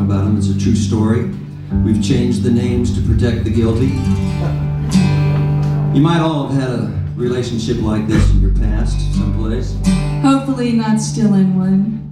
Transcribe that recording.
about them. It's a true story. We've changed the names to protect the guilty. You might all have had a relationship like this in your past, someplace. Hopefully not still in one.